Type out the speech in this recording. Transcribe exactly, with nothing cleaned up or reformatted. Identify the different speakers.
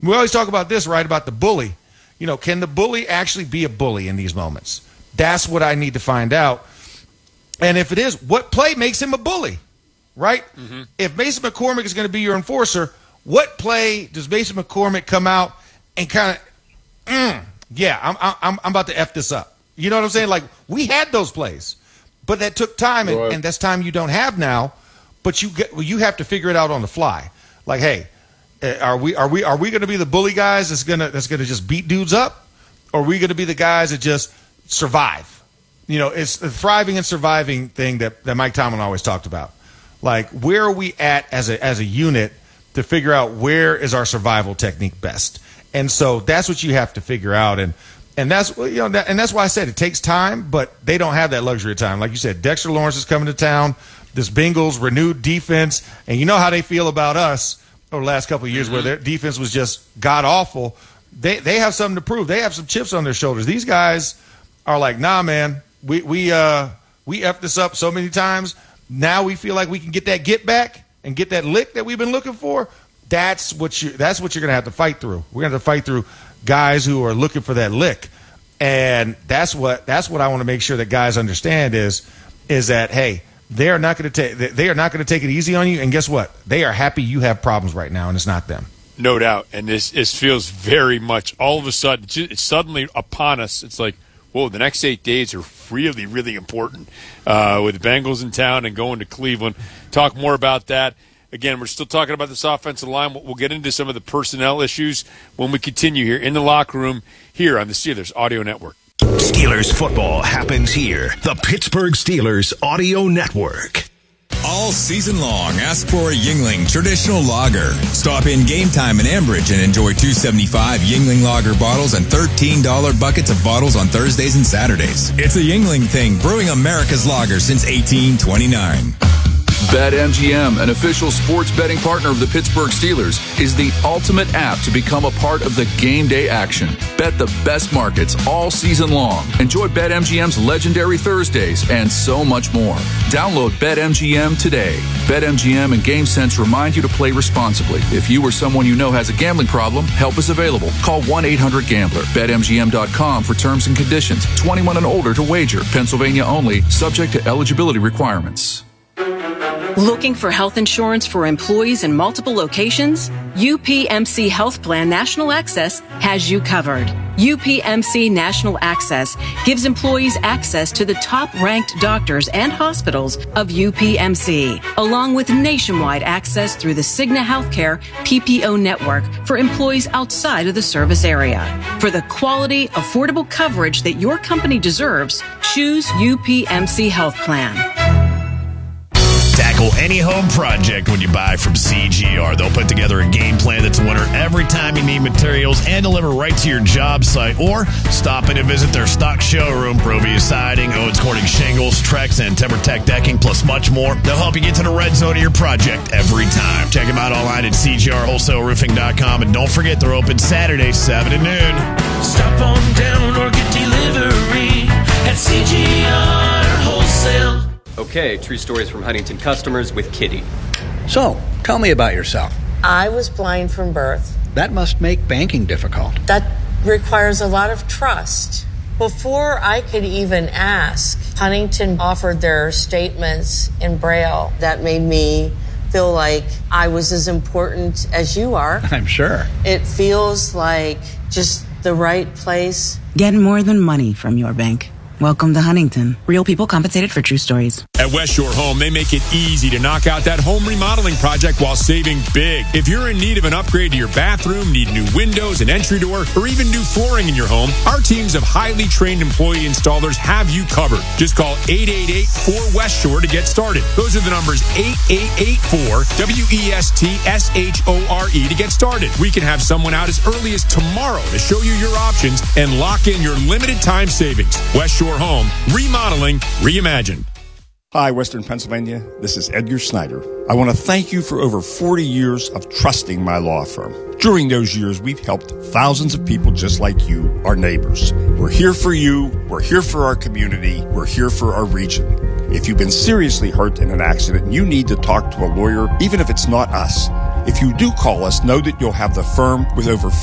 Speaker 1: We always talk about this, right, about the bully. You know, can the bully actually be a bully in these moments? That's what I need to find out. And if it is, what play makes him a bully, right? Mm-hmm. If Mason McCormick is going to be your enforcer, what play does Mason McCormick come out and kind of, mm, yeah, I'm, I'm, I'm about to F this up. You know what I'm saying? Like, we had those plays, but that took time, and,
Speaker 2: right.
Speaker 1: and that's time you don't have now. But you get, well, you have to figure it out on the fly. Like, hey, are we are we are we going to be the bully guys that's gonna that's gonna just beat dudes up, or are we going to be the guys that just survive? You know, it's the thriving and surviving thing that, that Mike Tomlin always talked about. Like, where are we at as a as a unit to figure out where is our survival technique best? And so that's what you have to figure out. And and that's you know that, and that's why I said it takes time, but they don't have that luxury of time. Like you said, Dexter Lawrence is coming to town. This Bengals renewed defense, and you know how they feel about us over the last couple of years, mm-hmm. where their defense was just god awful. They they have something to prove. They have some chips on their shoulders. These guys are like, nah, man, we we uh we effed this up so many times. Now we feel like we can get that get back and get that lick that we've been looking for. That's what you that's what you're gonna have to fight through. We're gonna have to fight through guys who are looking for that lick, and that's what that's what I want to make sure that guys understand is is that hey. They are not going to take. They are not going to take it easy on you. And guess what? They are happy you have problems right now, and it's not them.
Speaker 3: No doubt. And this, this feels very much all of a sudden. It's suddenly upon us. It's like, whoa! The next eight days are really, really important uh, with the Bengals in town and going to Cleveland. Talk more about that. Again, we're still talking about this offensive line. We'll get into some of the personnel issues when we continue here in the locker room here on the Steelers Audio Network.
Speaker 4: Steelers football happens here. The Pittsburgh Steelers Audio Network.
Speaker 5: All season long, ask for a Yuengling traditional lager. Stop in Game Time in Ambridge and enjoy two dollars and seventy-five cents Yuengling lager bottles and thirteen dollars buckets of bottles on Thursdays and Saturdays. It's a Yuengling thing, brewing America's lager since eighteen twenty-nine.
Speaker 6: BetMGM, an official sports betting partner of the Pittsburgh Steelers, is the ultimate app to become a part of the game day action. Bet the best markets all season long. Enjoy BetMGM's legendary Thursdays and so much more. Download BetMGM today. BetMGM and GameSense remind you to play responsibly. If you or someone you know has a gambling problem, help is available. Call one eight hundred gambler. Bet M G M dot com for terms and conditions. twenty-one and older to wager. Pennsylvania only. Subject to eligibility requirements.
Speaker 7: Looking for health insurance for employees in multiple locations? U P M C Health Plan National Access has you covered. U P M C National Access gives employees access to the top-ranked doctors and hospitals of U P M C, along with nationwide access through the Cigna Healthcare P P O network for employees outside of the service area. For the quality, affordable coverage that your company deserves, choose U P M C Health Plan.
Speaker 8: Tackle any home project when you buy from C G R. They'll put together a game plan that's a winner every time you need materials and deliver right to your job site. Or stop in and visit their stock showroom. Provia Siding, Owens Corning Shingles, Trex, and TimberTech Decking, plus much more. They'll help you get to the red zone of your project every time. Check them out online at C G R wholesale roofing dot com. And don't forget, they're open Saturdays, seven to noon.
Speaker 9: Stop on down or get delivery at C G R Wholesale.
Speaker 10: Okay, true stories from Huntington customers with Kitty.
Speaker 11: So, tell me about yourself.
Speaker 12: I was blind from birth.
Speaker 11: That must make banking difficult.
Speaker 12: That requires a lot of trust. Before I could even ask, Huntington offered their statements in Braille. That made me feel like I was as important as you are.
Speaker 11: I'm sure.
Speaker 12: It feels like just the right place.
Speaker 13: Get more than money from your bank. Welcome to Huntington. Real people compensated for true stories.
Speaker 3: At West Shore Home, they make it easy to knock out that home remodeling project while saving big. If you're in need of an upgrade to your bathroom, need new windows, an entry door, or even new flooring in your home, our teams of highly trained employee installers have you covered. Just call eight eight eight four West Shore to get started. Those are the numbers eight eight eight four W E S T S H O R E to get started. We can have someone out as early as tomorrow to show you your options and lock in your limited time savings. West Shore Home, remodeling, reimagined.
Speaker 14: Hi, Western Pennsylvania. This is Edgar Snyder. I want to thank you for over forty years of trusting my law firm. During those years, we've helped thousands of people just like you, our neighbors. We're here for you. We're here for our community. We're here for our region. If you've been seriously hurt in an accident and you need to talk to a lawyer, even if it's not us, If you do call us, know that you'll have the firm with over